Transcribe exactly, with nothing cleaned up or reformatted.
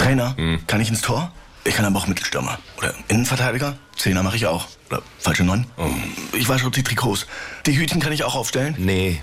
Trainer? Hm. Kann ich ins Tor? Ich kann aber auch Mittelstürmer. Oder Innenverteidiger? Zehner mache ich auch. Oder falsche Neun? Oh. Ich wasche auch die Trikots. Die Hütchen kann ich auch aufstellen? Nee,